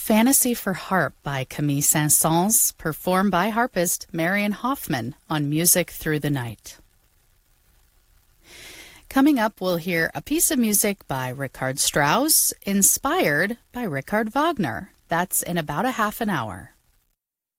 Fantasy for Harp by Camille Saint-Saëns, performed by harpist Marian Hoffman on Music Through the Night. Coming up, we'll hear a piece of music by Richard Strauss, inspired by Richard Wagner. That's in about a half an hour.